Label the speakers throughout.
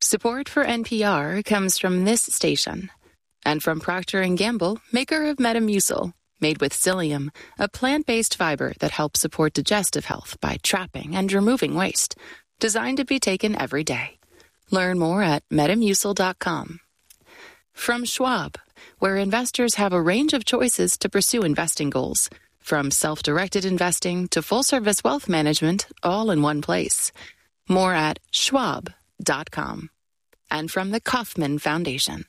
Speaker 1: Support for NPR comes from this station and from Procter & Gamble, maker of Metamucil, made with psyllium, a plant-based fiber that helps support digestive health by trapping and removing waste, designed to be taken every day. Learn more at metamucil.com. From Schwab, where investors have a range of choices to pursue investing goals, from self-directed investing to full-service wealth management, all in one place. More at schwab.com. And from the Kauffman Foundation.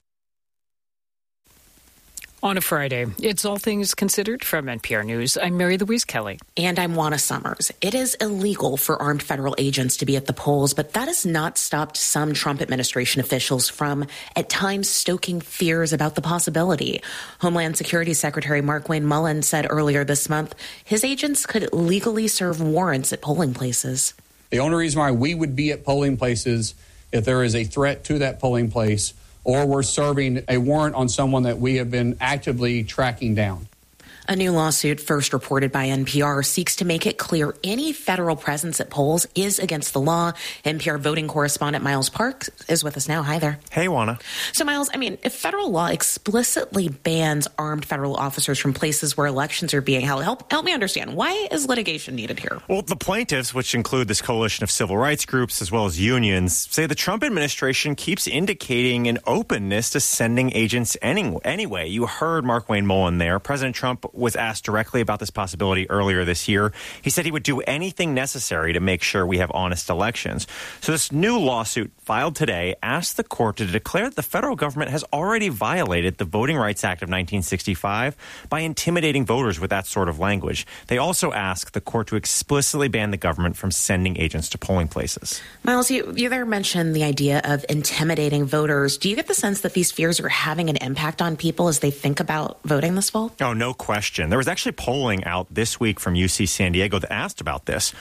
Speaker 2: On a Friday, it's All Things Considered from NPR News. I'm Mary Louise Kelly.
Speaker 3: And I'm Juana Summers. It is illegal for armed federal agents to be at the polls, but that has not stopped some Trump administration officials from, at times, stoking fears about the possibility. Homeland Security Secretary Markwayne Mullin said earlier this month his agents could legally serve warrants at polling places.
Speaker 4: The only reason why we would be at polling places if there is a threat to that polling place or we're serving a warrant on someone that we have been actively tracking down.
Speaker 3: A new lawsuit, first reported by NPR, seeks to make it clear any federal presence at polls is against the law. NPR voting correspondent Miles Parks is with us now. Hi there.
Speaker 5: Hey, Juana.
Speaker 3: So, Miles, if federal law explicitly bans armed federal officers from places where elections are being held, help me understand. Why is litigation needed here?
Speaker 5: Well, the plaintiffs, which include this coalition of civil rights groups as well as unions, say the Trump administration keeps indicating an openness to sending agents anyway. You heard Markwayne Mullin there. President Trump was asked directly about this possibility earlier this year. He said he would do anything necessary to make sure we have honest elections. So this new lawsuit filed today asked the court to declare that the federal government has already violated the Voting Rights Act of 1965 by intimidating voters with that sort of language. They also asked the court to explicitly ban the government from sending agents to polling places.
Speaker 3: Miles, you there mentioned the idea of intimidating voters. Do you get the sense that these fears are having an impact on people as they think about voting this fall?
Speaker 5: Oh, no question. There was actually polling out this week from UC San Diego that asked about this.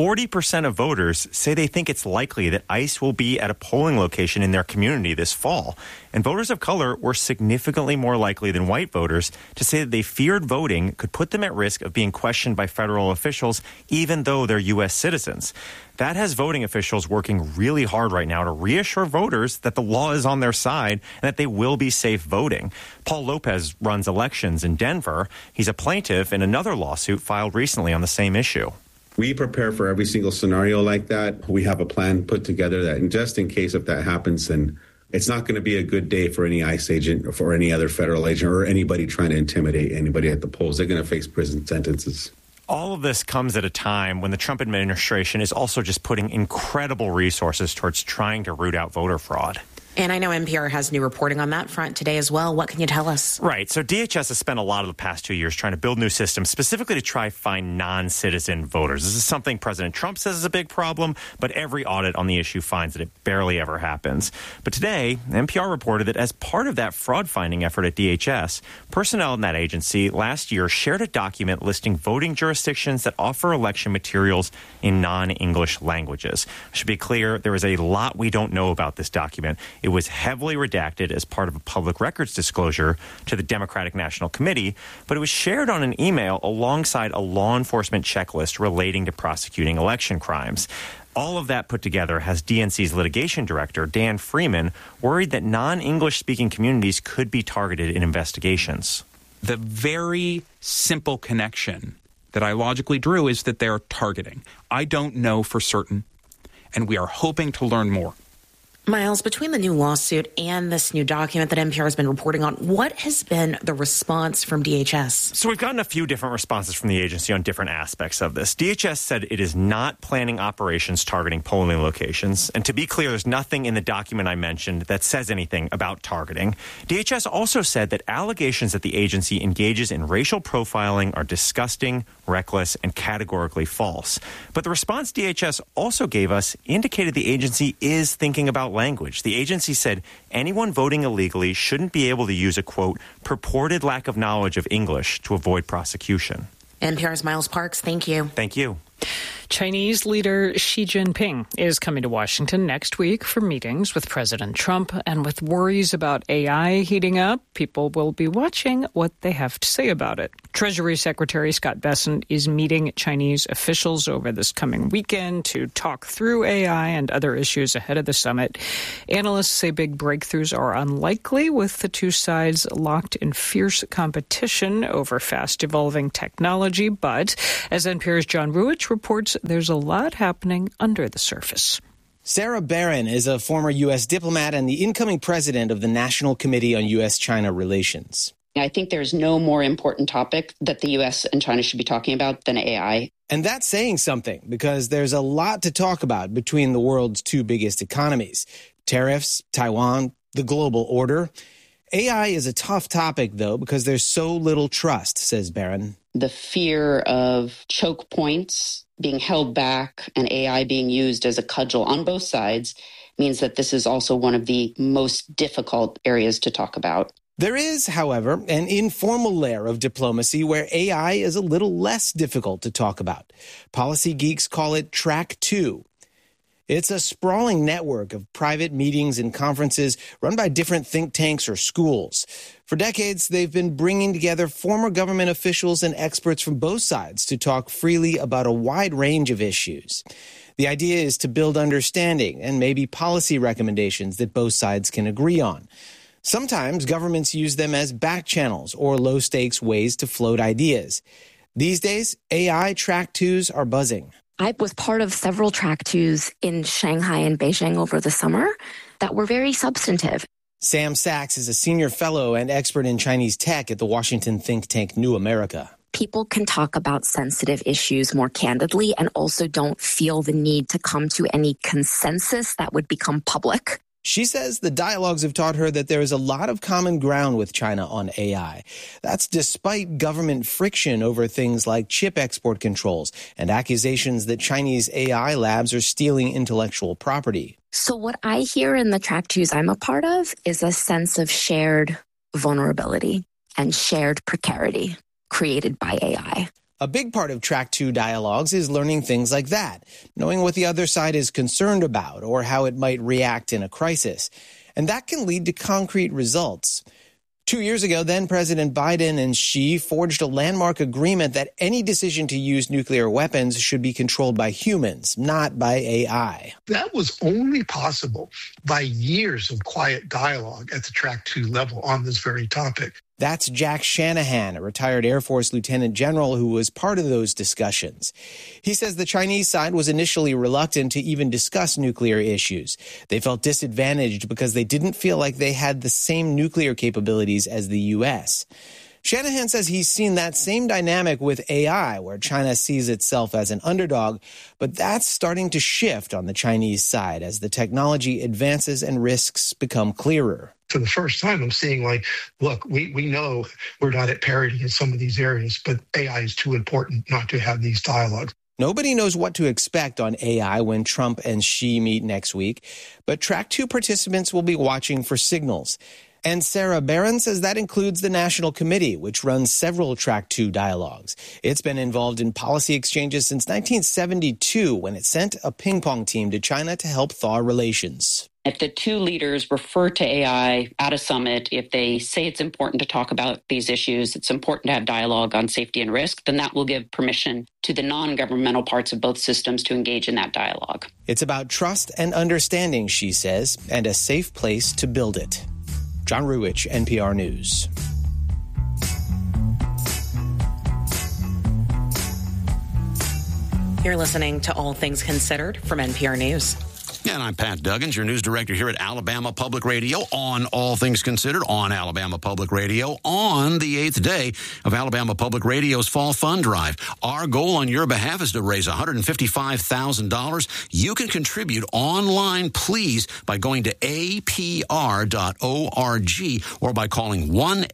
Speaker 5: 40% of voters say they think it's likely that ICE will be at a polling location in their community this fall. And voters of color were significantly more likely than white voters to say that they feared voting could put them at risk of being questioned by federal officials, even though they're U.S. citizens. That has voting officials working really hard right now to reassure voters that the law is on their side and that they will be safe voting. Paul Lopez runs elections in Denver. He's a plaintiff in another lawsuit filed recently on the same issue.
Speaker 6: We prepare for every single scenario like that. We have a plan put together that, and just in case if that happens, then it's not going to be a good day for any ICE agent or for any other federal agent or anybody trying to intimidate anybody at the polls. They're going to face prison sentences.
Speaker 5: All of this comes at a time when the Trump administration is also just putting incredible resources towards trying to root out voter fraud.
Speaker 3: And I know NPR has new reporting on that front today as well. What can you tell us?
Speaker 5: Right. So DHS has spent a lot of the past 2 years trying to build new systems specifically to try find non-citizen voters. This is something President Trump says is a big problem, but every audit on the issue finds that it barely ever happens. But today, NPR reported that as part of that fraud-finding effort at DHS, personnel in that agency last year shared a document listing voting jurisdictions that offer election materials in non-English languages. I should be clear, there is a lot we don't know about this document. It was heavily redacted as part of a public records disclosure to the Democratic National Committee, but it was shared on an email alongside a law enforcement checklist relating to prosecuting election crimes. All of that put together has DNC's litigation director, Dan Freeman, worried that non-English speaking communities could be targeted in investigations.
Speaker 7: The very simple connection that I logically drew is that they're targeting. I don't know for certain, and we are hoping to learn more.
Speaker 3: Miles, between the new lawsuit and this new document that NPR has been reporting on, what has been the response from DHS?
Speaker 5: So we've gotten a few different responses from the agency on different aspects of this. DHS said it is not planning operations targeting polling locations. And to be clear, there's nothing in the document I mentioned that says anything about targeting. DHS also said that allegations that the agency engages in racial profiling are disgusting, reckless, and categorically false. But the response DHS also gave us indicated the agency is thinking about language. The agency said anyone voting illegally shouldn't be able to use a, quote, purported lack of knowledge of English to avoid prosecution.
Speaker 3: NPR's Miles Parks, thank you.
Speaker 5: Thank you.
Speaker 2: Chinese leader Xi Jinping is coming to Washington next week for meetings with President Trump. And with worries about AI heating up, people will be watching what they have to say about it. Treasury Secretary Scott Bessent is meeting Chinese officials over this coming weekend to talk through AI and other issues ahead of the summit. Analysts say big breakthroughs are unlikely, with the two sides locked in fierce competition over fast-evolving technology. But as NPR's John Ruich reports, there's a lot happening under the surface.
Speaker 8: Sarah Barron is a former U.S. diplomat and the incoming president of the National Committee on U.S.-China Relations.
Speaker 9: I think there's no more important topic that the U.S. and China should be talking about than AI.
Speaker 8: And that's saying something, because there's a lot to talk about between the world's two biggest economies: tariffs, Taiwan, the global order. AI is a tough topic, though, because there's so little trust, says Barron.
Speaker 9: The fear of choke points being held back and AI being used as a cudgel on both sides means that this is also one of the most difficult areas to talk about.
Speaker 8: There is, however, an informal layer of diplomacy where AI is a little less difficult to talk about. Policy geeks call it Track 2. It's a sprawling network of private meetings and conferences run by different think tanks or schools. For decades, they've been bringing together former government officials and experts from both sides to talk freely about a wide range of issues. The idea is to build understanding and maybe policy recommendations that both sides can agree on. Sometimes governments use them as back channels or low-stakes ways to float ideas. These days, AI Track 2s are buzzing.
Speaker 10: I was part of several Track 2s in Shanghai and Beijing over the summer that were very substantive.
Speaker 8: Sam Sachs is a senior fellow and expert in Chinese tech at the Washington think tank New America.
Speaker 10: People can talk about sensitive issues more candidly and also don't feel the need to come to any consensus that would become public.
Speaker 8: She says the dialogues have taught her that there is a lot of common ground with China on AI. That's despite government friction over things like chip export controls and accusations that Chinese AI labs are stealing intellectual property.
Speaker 10: So what I hear in the Track 2s I'm a part of is a sense of shared vulnerability and shared precarity created by AI.
Speaker 8: A big part of Track 2 dialogues is learning things like that, knowing what the other side is concerned about or how it might react in a crisis. And that can lead to concrete results. 2 years ago, then President Biden and Xi forged a landmark agreement that any decision to use nuclear weapons should be controlled by humans, not by AI.
Speaker 11: That was only possible by years of quiet dialogue at the Track 2 level on this very topic.
Speaker 8: That's Jack Shanahan, a retired Air Force lieutenant general who was part of those discussions. He says the Chinese side was initially reluctant to even discuss nuclear issues. They felt disadvantaged because they didn't feel like they had the same nuclear capabilities as the U.S. Shanahan says he's seen that same dynamic with AI, where China sees itself as an underdog, but that's starting to shift on the Chinese side as the technology advances and risks become clearer.
Speaker 11: For the first time, I'm seeing look, we know we're not at parity in some of these areas, but AI is too important not to have these dialogues.
Speaker 8: Nobody knows what to expect on AI when Trump and Xi meet next week, but Track 2 participants will be watching for signals. And Sarah Barron says that includes the National Committee, which runs several Track 2 dialogues. It's been involved in policy exchanges since 1972, when it sent a ping-pong team to China to help thaw relations.
Speaker 9: If the two leaders refer to AI at a summit, if they say it's important to talk about these issues, it's important to have dialogue on safety and risk, then that will give permission to the non-governmental parts of both systems to engage in that dialogue.
Speaker 8: It's about trust and understanding, she says, and a safe place to build it. John Ruich, NPR News.
Speaker 3: You're listening to All Things Considered from NPR News.
Speaker 12: And I'm Pat Duggins, your news director here at Alabama Public Radio on All Things Considered on Alabama Public Radio on the 8th day of Alabama Public Radio's Fall Fund Drive. Our goal on your behalf is to raise $155,000. You can contribute online, please, by going to apr.org or by calling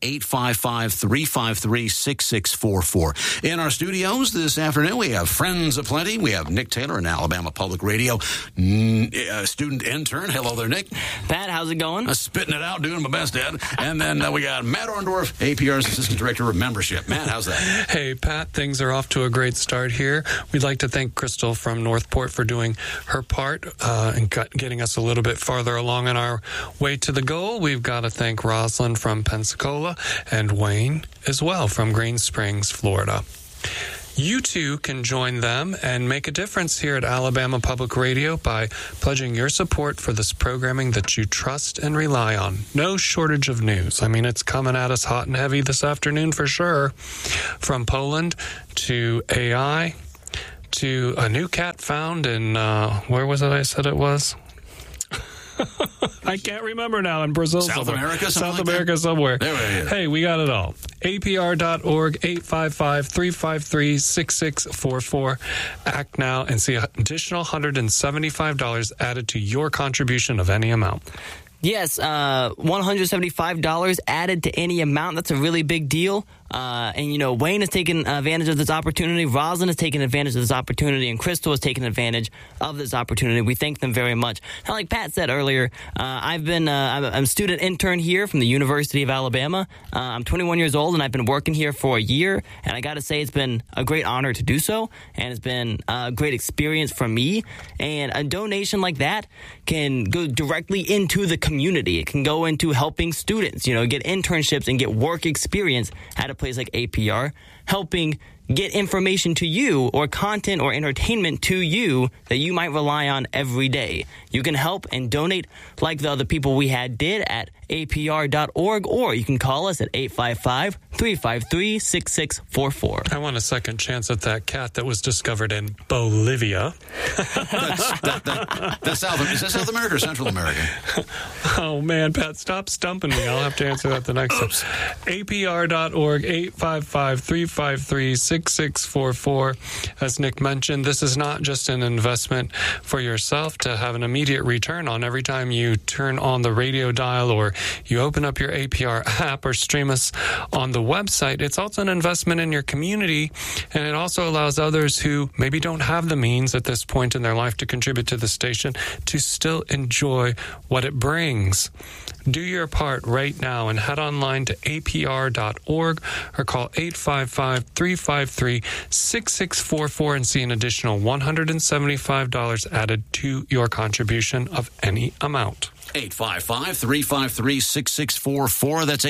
Speaker 12: 1-855-353-6644. In our studios this afternoon, we have friends aplenty. We have Nick Taylor in Alabama Public Radio. my student intern. Hello there, Nick.
Speaker 13: Pat, how's it going?
Speaker 12: Spitting it out, doing my best, Ed. And then we got Matt Orndorff, APR's Assistant Director of Membership. Matt, how's that?
Speaker 14: Hey, Pat, things are off to a great start here. We'd like to thank Crystal from Northport for doing her part and getting us a little bit farther along on our way to the goal. We've got to thank Rosalind from Pensacola and Wayne as well from Green Springs, Florida. You too can join them and make a difference here at Alabama Public Radio by pledging your support for this programming that you trust and rely on. No shortage of news. I mean, it's coming at us hot and heavy this afternoon for sure. From Poland to AI to a new cat found in, where was it I said it was? I can't remember now. In Brazil,
Speaker 12: South America,
Speaker 14: somewhere.
Speaker 12: There we go.
Speaker 14: Hey, we got it all. APR.org, 855-353-6644. Act now and see an additional $175 added to your contribution of any amount.
Speaker 13: Yes, $175 added to any amount. That's a really big deal. And, you know, Wayne has taken advantage of this opportunity. Rosalind has taken advantage of this opportunity. And Crystal has taken advantage of this opportunity. We thank them very much. Now, like Pat said earlier, I'm a student intern here from the University of Alabama. I'm 21 years old, and I've been working here for a year. And I got to say, it's been a great honor to do so. And it's been a great experience for me. And a donation like that can go directly into the community. It can go into helping students, you know, get internships and get work experience at a place like APR, helping get information to you or content or entertainment to you that you might rely on every day. You can help and donate like the other people we did at apr.org, or you can call us at 855-353-6644.
Speaker 14: I want a second chance at that cat that was discovered in Bolivia.
Speaker 12: That's South America or Central America?
Speaker 14: Oh, man, Pat, stop stumping me. I'll have to answer that the next time. APR.org, 855-353-6644. As Nick mentioned, this is not just an investment for yourself to have an immediate return on every time you turn on the radio dial or you open up your APR app or stream us on the website. It's also an investment in your community, and it also allows others who maybe don't have the means at this point in their life to contribute to the station to still enjoy what it brings. Do your part right now and head online to apr.org or call 855-353-6644 and see an additional $175 added to your contribution of any amount.
Speaker 12: 855-353-6644. That's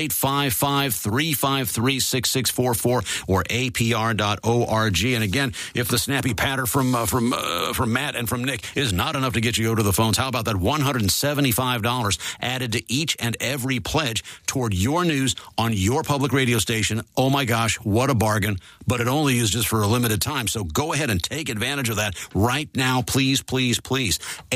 Speaker 12: 855-353-6644 or apr.org. And again, if the snappy patter from Matt and from Nick is not enough to get you over the phones, how about that $175 added to each and every pledge toward your news on your public radio station? Oh my gosh, what a bargain. But it only is just for a limited time. So go ahead and take advantage of that right now, please, please, please.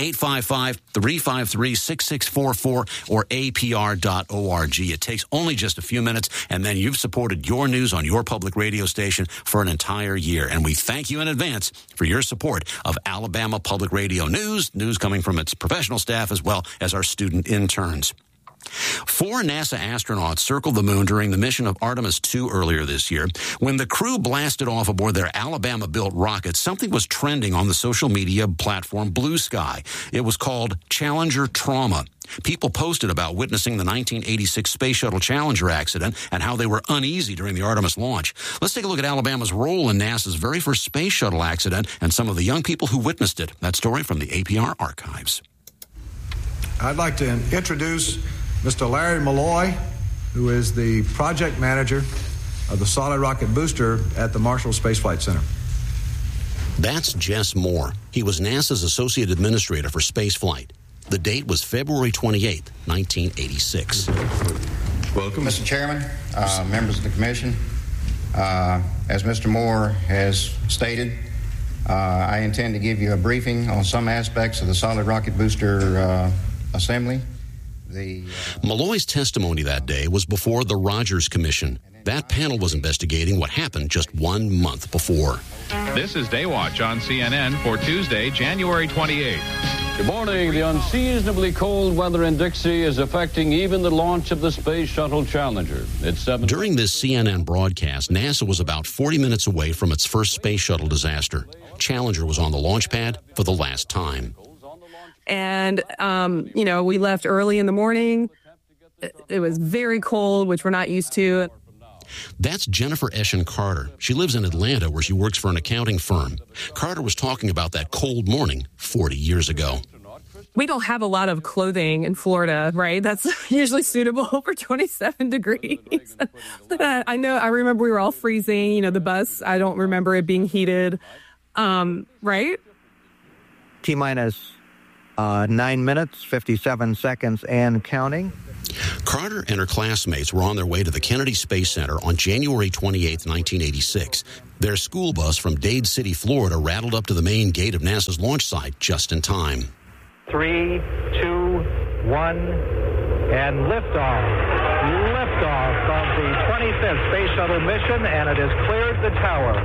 Speaker 12: 855-353-6644 or apr.org. It takes only just a few minutes, and then you've supported your news on your public radio station for an entire year. And we thank you in advance for your support of Alabama Public Radio news coming from its professional staff as well as our student interns. 4 NASA astronauts circled the moon during the mission of Artemis II earlier this year. When the crew blasted off aboard their Alabama-built rocket, something was trending on the social media platform Blue Sky. It was called Challenger Trauma. People posted about witnessing the 1986 Space Shuttle Challenger accident and how they were uneasy during the Artemis launch. Let's take a look at Alabama's role in NASA's very first space shuttle accident and some of the young people who witnessed it. That story from the APR archives.
Speaker 15: I'd like to introduce Mr. Larry Malloy, who is the project manager of the solid rocket booster at the Marshall Space Flight Center.
Speaker 12: That's Jess Moore. He was NASA's associate administrator for spaceflight. The date was February 28, 1986.
Speaker 16: Welcome. Mr. Chairman, members of the Commission, as Mr. Moore has stated, I intend to give you a briefing on some aspects of the solid rocket booster assembly.
Speaker 12: Malloy's testimony that day was before the Rogers Commission. That panel was investigating what happened just 1 month before.
Speaker 17: This is Daywatch on CNN for Tuesday, January 28th.
Speaker 18: Good morning. The unseasonably cold weather in Dixie is affecting even the launch of the Space Shuttle Challenger.
Speaker 12: During this CNN broadcast, NASA was about 40 minutes away from its first space shuttle disaster. Challenger was on the launch pad for the last time.
Speaker 19: And, we left early in the morning. It was very cold, which we're not used to.
Speaker 12: That's Jennifer Eschen Carter. She lives in Atlanta, where she works for an accounting firm. Carter was talking about that cold morning 40 years ago.
Speaker 19: We don't have a lot of clothing in Florida, right? That's usually suitable for 27 degrees. I remember we were all freezing, the bus. I don't remember it being heated, right?
Speaker 20: T-minus 9 minutes, 57 seconds, and counting.
Speaker 12: Carter and her classmates were on their way to the Kennedy Space Center on January 28, 1986. Their school bus from Dade City, Florida, rattled up to the main gate of NASA's launch site just in time.
Speaker 21: 3, 2, 1, and liftoff. Liftoff of the 25th Space Shuttle mission, and it has cleared the tower.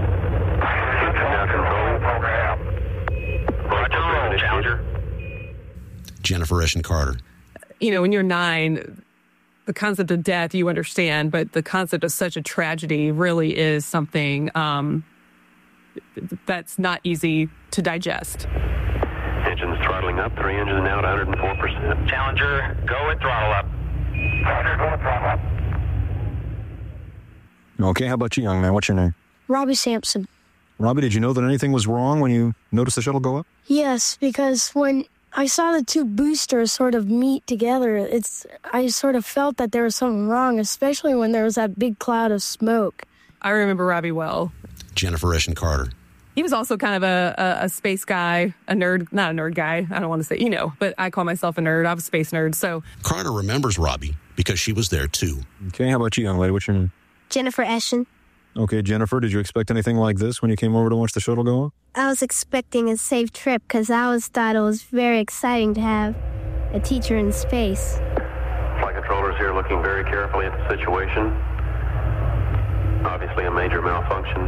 Speaker 12: Roger, Challenger. Jennifer Eschen Carter.
Speaker 19: When you're 9, the concept of death you understand, but the concept of such a tragedy really is something that's not easy to digest.
Speaker 22: Engines throttling up, 3 engines now at 104%.
Speaker 21: Challenger, go and throttle up. Challenger, go and throttle up.
Speaker 23: Okay, how about you, young man? What's your name?
Speaker 24: Robbie Sampson.
Speaker 23: Robbie, did you know that anything was wrong when you noticed the shuttle go up?
Speaker 24: Yes, because when I saw the two boosters sort of meet together, I sort of felt that there was something wrong, especially when there was that big cloud of smoke.
Speaker 19: I remember Robbie well.
Speaker 12: Jennifer Eschen Carter.
Speaker 19: He was also kind of a space guy, a nerd, not a nerd guy. I don't want to say, but I call myself a nerd. I'm a space nerd, so.
Speaker 12: Carter remembers Robbie because she was there, too.
Speaker 23: Okay, how about you, young lady? What's your name?
Speaker 24: Jennifer Eschen.
Speaker 23: Okay, Jennifer, did you expect anything like this when you came over to watch the shuttle go up?
Speaker 24: I was expecting a safe trip because I always thought it was very exciting to have a teacher in space.
Speaker 22: Flight controllers here looking very carefully at the situation. Obviously a major malfunction.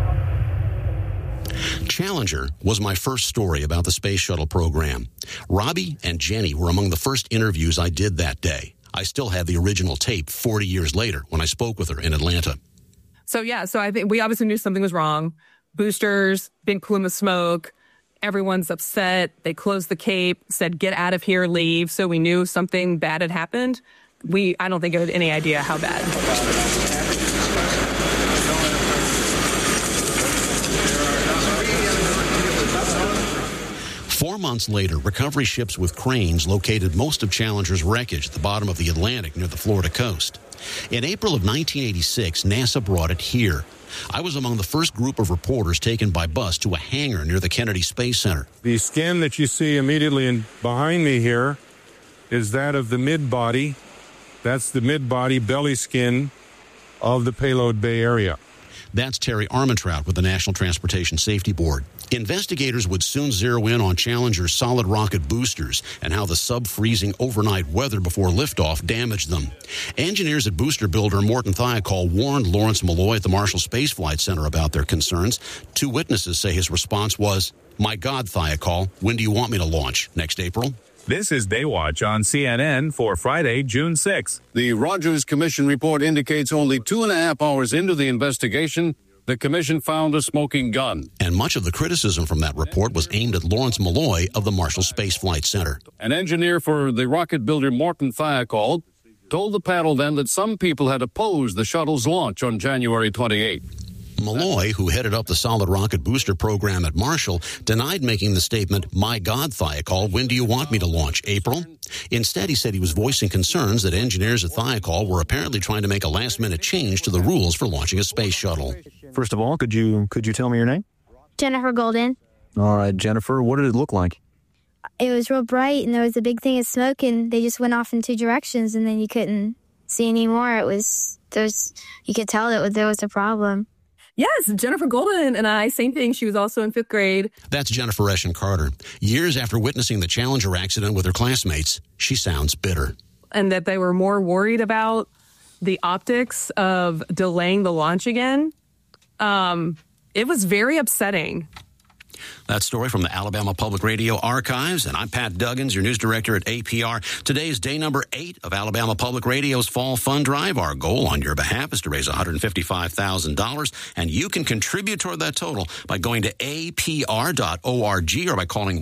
Speaker 12: Challenger was my first story about the space shuttle program. Robbie and Jenny were among the first interviews I did that day. I still have the original tape 40 years later when I spoke with her in Atlanta.
Speaker 19: So I think we obviously knew something was wrong. Boosters, big plume of smoke. Everyone's upset. They closed the Cape, said, get out of here, leave. So we knew something bad had happened. I don't think I had any idea how bad.
Speaker 12: 4 months later, recovery ships with cranes located most of Challenger's wreckage at the bottom of the Atlantic near the Florida coast. In April of 1986, NASA brought it here. I was among the first group of reporters taken by bus to a hangar near the Kennedy Space Center.
Speaker 25: The skin that you see immediately behind me here is that of the mid-body. That's the mid-body belly skin of the payload bay area.
Speaker 12: That's Terry Armentrout with the National Transportation Safety Board. Investigators would soon zero in on Challenger's solid rocket boosters and how the sub-freezing overnight weather before liftoff damaged them. Engineers at booster builder Morton Thiokol warned Lawrence Malloy at the Marshall Space Flight Center about their concerns. 2 witnesses say his response was, "My God, Thiokol, when do you want me to launch? Next April?"
Speaker 26: This is Daywatch on CNN for Friday, June 6th.
Speaker 27: The Rogers Commission report indicates only 2.5 hours into the investigation, the commission found a smoking gun.
Speaker 12: And much of the criticism from that report was aimed at Lawrence Malloy of the Marshall Space Flight Center.
Speaker 27: An engineer for the rocket builder Morton Thiokol told the panel then that some people had opposed the shuttle's launch on January 28.
Speaker 12: Malloy, who headed up the solid rocket booster program at Marshall, denied making the statement, "My God, Thiokol, when do you want me to launch? April?" Instead, he said he was voicing concerns that engineers at Thiokol were apparently trying to make a last-minute change to the rules for launching a space shuttle.
Speaker 23: First of all, could you tell me your name?
Speaker 24: Jennifer Golden.
Speaker 23: All right, Jennifer, what did it look like?
Speaker 24: It was real bright, and there was a big thing of smoke, and they just went off in 2 directions, and then you couldn't see anymore. You could tell that there was a problem.
Speaker 19: Yes, Jennifer Golden and I, same thing. She was also in 5th grade.
Speaker 12: That's Jennifer Eschen Carter. Years after witnessing the Challenger accident with her classmates, she sounds bitter.
Speaker 19: And that they were more worried about the optics of delaying the launch again. It was very upsetting.
Speaker 12: That story from the Alabama Public Radio Archives, and I'm Pat Duggins, your news director at APR. Today is day number 8 of Alabama Public Radio's Fall Fund Drive. Our goal on your behalf is to raise $155,000, and you can contribute toward that total by going to apr.org or by calling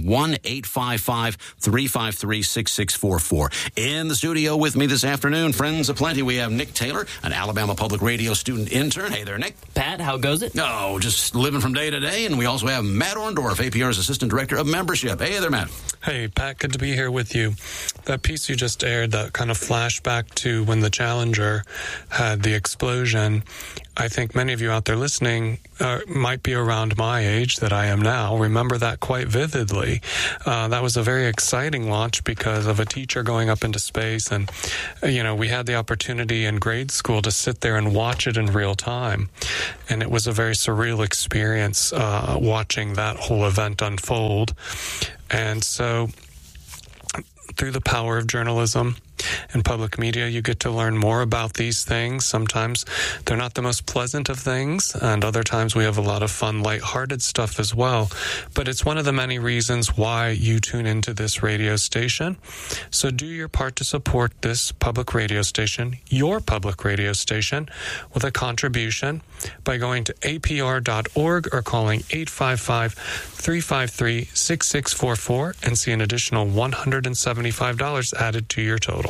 Speaker 12: 1-855-353-6644. In the studio with me this afternoon, friends aplenty, we have Nick Taylor, an Alabama Public Radio student intern. Hey there, Nick.
Speaker 13: Pat, how goes it?
Speaker 12: Oh, just living from day to day, and we also have Matt Orndorff, APR's Assistant Director of Membership. Hey there, Matt.
Speaker 14: Hey, Pat, good to be here with you. That piece you just aired, that kind of flashback to when the Challenger had the explosion, I think many of you out there listening might be around my age that I am now. Remember that quite vividly. That was a very exciting launch because of a teacher going up into space. And, we had the opportunity in grade school to sit there and watch it in real time. And it was a very surreal experience watching that whole event unfold. And so through the power of journalism and public media, you get to learn more about these things. Sometimes they're not the most pleasant of things, and other times we have a lot of fun, lighthearted stuff as well. But it's one of the many reasons why you tune into this radio station. So do your part to support this public radio station, your public radio station, with a contribution by going to apr.org or calling 855-353-6644 and see an additional $175 added to your total.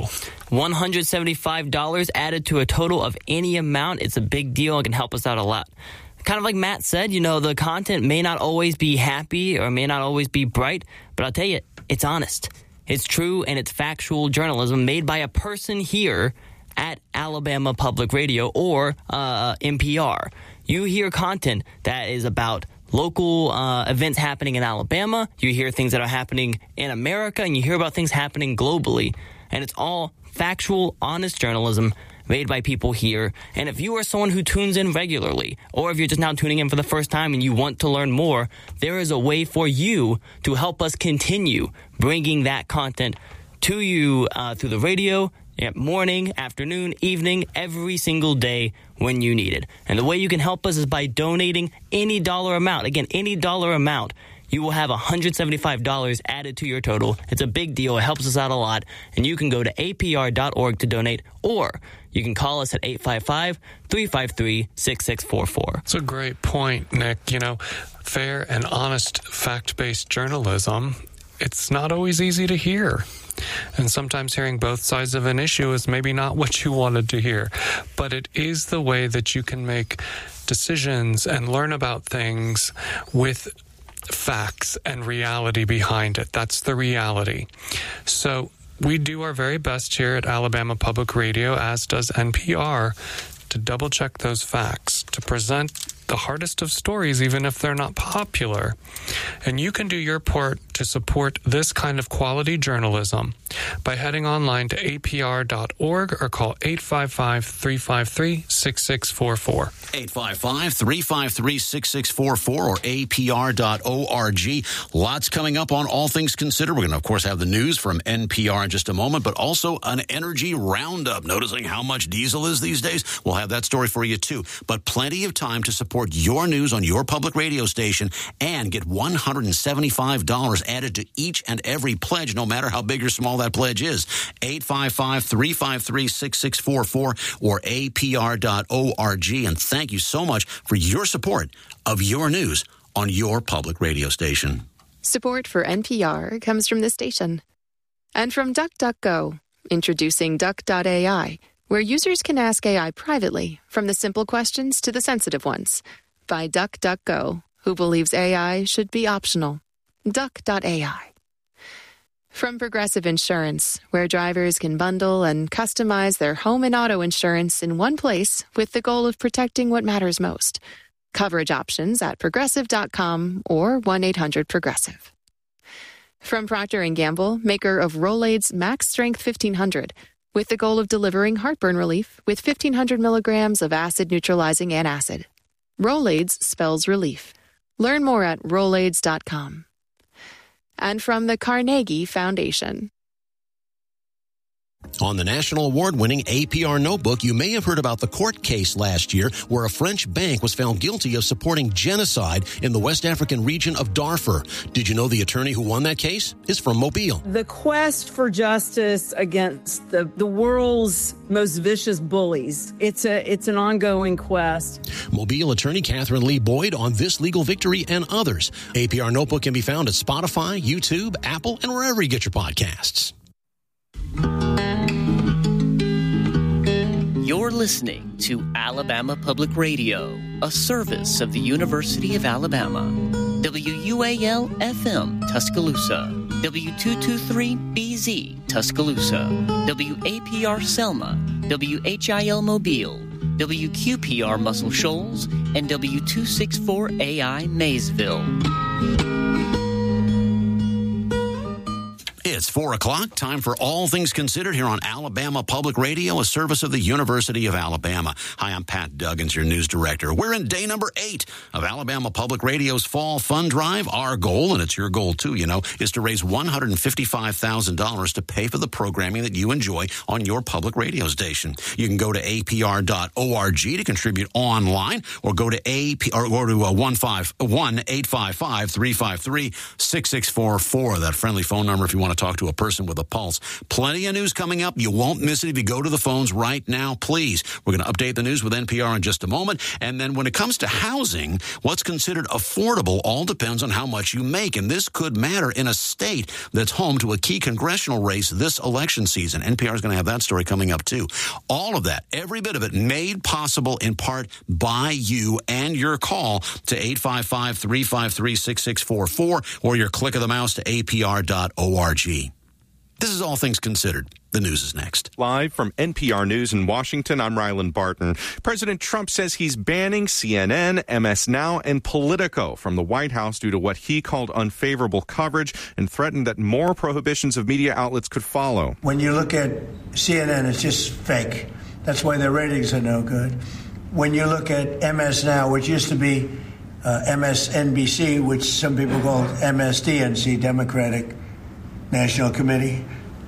Speaker 13: $175 added to a total of any amount. It's a big deal and can help us out a lot. Kind of like Matt said, the content may not always be happy or may not always be bright, but I'll tell you, it's honest. It's true, and it's factual journalism made by a person here at Alabama Public Radio or NPR. You hear content that is about local events happening in Alabama. You hear things that are happening in America, and you hear about things happening globally. And it's all factual, honest journalism made by people here. And if you are someone who tunes in regularly, or if you're just now tuning in for the first time and you want to learn more, there is a way for you to help us continue bringing that content to you through the radio, morning, afternoon, evening, every single day when you need it. And the way you can help us is by donating any dollar amount. Again, any dollar amount. You will have $175 added to your total. It's a big deal. It helps us out a lot. And you can go to apr.org to donate, or you can call us at 855-353-6644.
Speaker 14: It's a great point, Nick. Fair and honest, fact-based journalism, it's not always easy to hear. And sometimes hearing both sides of an issue is maybe not what you wanted to hear. But it is the way that you can make decisions and learn about things with facts and reality behind it. That's the reality. So we do our very best here at Alabama Public Radio, as does NPR, to double check those facts, to present the hardest of stories, even if they're not popular. And you can do your part to support this kind of quality journalism by heading online to apr.org or call 855-353-6644.
Speaker 12: 855-353-6644 or apr.org. Lots coming up on All Things Considered. We're going to, of course, have the news from NPR in just a moment, but also an energy roundup. Noticing how much diesel is these days? We'll have that story for you, too. But plenty of time to support your news on your public radio station and get $175 added to each and every pledge, no matter how big or small that pledge is. 855-353-6644 or apr.org. And thank you so much for your support of your news on your public radio station.
Speaker 1: Support for NPR comes from this station. And from DuckDuckGo, introducing Duck.ai, where users can ask AI privately, from the simple questions to the sensitive ones. By DuckDuckGo, who believes AI should be optional. Duck.ai. From Progressive Insurance, where drivers can bundle and customize their home and auto insurance in one place with the goal of protecting what matters most. Coverage options at Progressive.com or 1-800-PROGRESSIVE. From Procter & Gamble, maker of Rolaids Max Strength 1500, with the goal of delivering heartburn relief with 1,500 milligrams of acid-neutralizing antacid. Rolaids spells relief. Learn more at Rolaids.com. And from the Carnegie Foundation.
Speaker 12: On the national award-winning APR Notebook, you may have heard about the court case last year where a French bank was found guilty of supporting genocide in the West African region of Darfur. Did you know the attorney who won that case is from Mobile?
Speaker 2: The quest for justice against the world's most vicious bullies. It's an ongoing quest.
Speaker 12: Mobile attorney Catherine Lee Boyd on this legal victory and others. APR Notebook can be found at Spotify, YouTube, Apple, and wherever you get your podcasts.
Speaker 4: You're listening to Alabama Public Radio, a service of the University of Alabama. WUAL-FM, Tuscaloosa. W223BZ, Tuscaloosa. WAPR Selma. WHIL Mobile. WQPR Muscle Shoals. And W264AI Maysville.
Speaker 12: It's 4 o'clock, time for All Things Considered here on Alabama Public Radio, a service of the University of Alabama. Hi, I'm Pat Duggins, your news director. We're in day number 8 of Alabama Public Radio's Fall Fund Drive. Our goal, and it's your goal too, is to raise $155,000 to pay for the programming that you enjoy on your public radio station. You can go to apr.org to contribute online, or go to 1-855-353-6644, that friendly phone number if you want to talk to a person with a pulse. Plenty of news coming up. You won't miss it if you go to the phones right now, please. We're going to update the news with NPR in just a moment. And then when it comes to housing, what's considered affordable all depends on how much you make. And this could matter in a state that's home to a key congressional race this election season. NPR is going to have that story coming up, too. All of that, every bit of it, made possible in part by you and your call to 855-353-6644 or your click of the mouse to apr.org. This is All Things Considered. The news is next.
Speaker 5: Live from NPR News in Washington, I'm Ryland Barton. President Trump says he's banning CNN, MS Now, and Politico from the White House due to what he called unfavorable coverage, and threatened that more prohibitions of media outlets could follow.
Speaker 6: When you look at CNN, it's just fake. That's why their ratings are no good. When you look at MS Now, which used to be MSNBC, which some people call MSDNC, Democratic National Committee,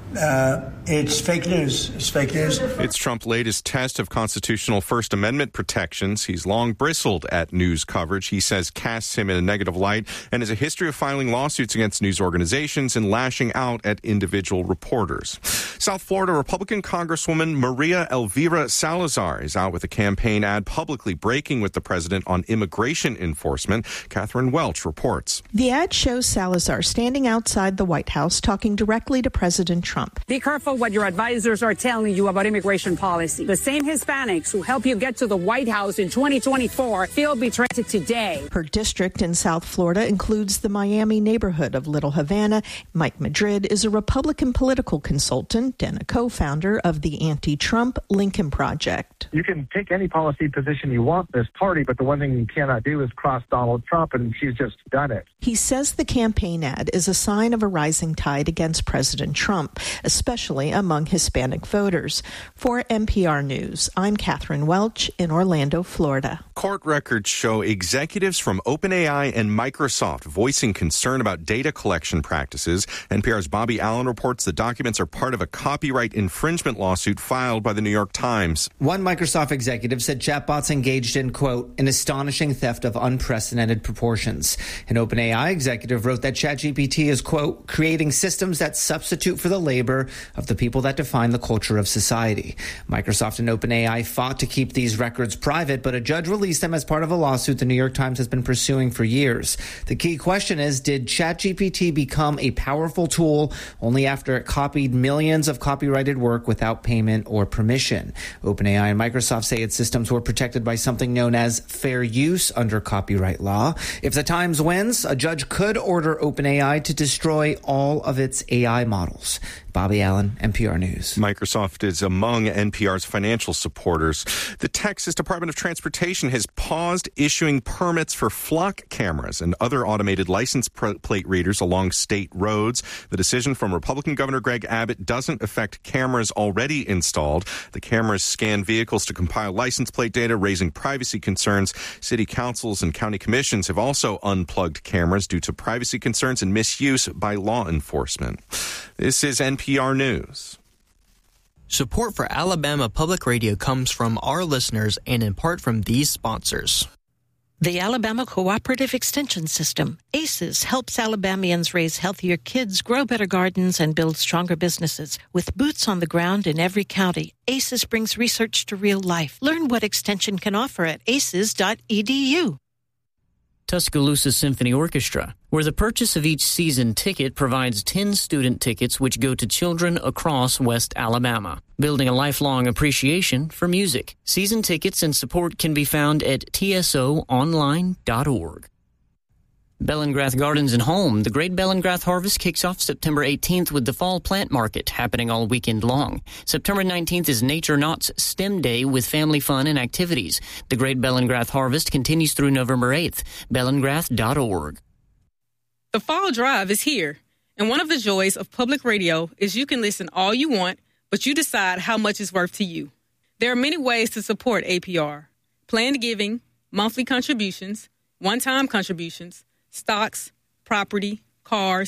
Speaker 6: it's fake news. It's fake news.
Speaker 5: It's Trump's latest test of constitutional First Amendment protections. He's long bristled at news coverage he says casts him in a negative light, and has a history of filing lawsuits against news organizations and lashing out at individual reporters. South Florida Republican Congresswoman Maria Elvira Salazar is out with a campaign ad publicly breaking with the president on immigration enforcement. Catherine Welch reports.
Speaker 7: The ad shows Salazar standing outside the White House talking directly to President Trump.
Speaker 10: Be careful what your advisors are telling you about immigration policy. The same Hispanics who help you get to the White House in 2024 feel betrayed today.
Speaker 7: Her district in South Florida includes the Miami neighborhood of Little Havana. Mike Madrid is a Republican political consultant and a co-founder of the anti-Trump Lincoln Project.
Speaker 11: You can take any policy position you want in this party, but the one thing you cannot do is cross Donald Trump, and she's just done it.
Speaker 7: He says the campaign ad is a sign of a rising tide against President Trump, especially among Hispanic voters. For NPR News, I'm Catherine Welch in Orlando, Florida.
Speaker 5: Court records show executives from OpenAI and Microsoft voicing concern about data collection practices. NPR's Bobby Allen reports the documents are part of a copyright infringement lawsuit filed by the New York Times.
Speaker 28: One Microsoft executive said chatbots engaged in, quote, an astonishing theft of unprecedented proportions. An OpenAI executive wrote that ChatGPT is, quote, creating systems that substitute for the labor of the people that define the culture of society. Microsoft and OpenAI fought to keep these records private, but a judge released them as part of a lawsuit the New York Times has been pursuing for years. The key question is, did ChatGPT become a powerful tool only after it copied millions of copyrighted work without payment or permission? OpenAI and Microsoft say its systems were protected by something known as fair use under copyright law. If the Times wins, a judge could order OpenAI to destroy all of its AI models. Bobby Allen, NPR News.
Speaker 5: Microsoft is among NPR's financial supporters. The Texas Department of Transportation has paused issuing permits for flock cameras and other automated license plate readers along state roads. The decision from Republican Governor Greg Abbott doesn't affect cameras already installed. The cameras scan vehicles to compile license plate data, raising privacy concerns. City councils and county commissions have also unplugged cameras due to privacy concerns and misuse by law enforcement. This is NPR News.
Speaker 3: Support for Alabama Public Radio comes from our listeners and in part from these sponsors.
Speaker 8: The Alabama Cooperative Extension System, ACES, helps Alabamians raise healthier kids, grow better gardens, and build stronger businesses. With boots on the ground in every county, ACES brings research to real life. Learn what Extension can offer at aces.edu.
Speaker 4: Tuscaloosa Symphony Orchestra, where the purchase of each season ticket provides 10 student tickets which go to children across West Alabama, building a lifelong appreciation for music. Season tickets and support can be found at tsoonline.org. Bellingrath Gardens and Home. The Great Bellingrath Harvest kicks off September 18th with the Fall Plant Market happening all weekend long. September 19th is Nature Knott's STEM Day with family fun and activities. The Great Bellingrath Harvest continues through November 8th. Bellingrath.org.
Speaker 19: The Fall Drive is here, and one of the joys of public radio is you can listen all you want, but you decide how much is worth to you. There are many ways to support APR. Planned giving, monthly contributions, one-time contributions, stocks, property, cars,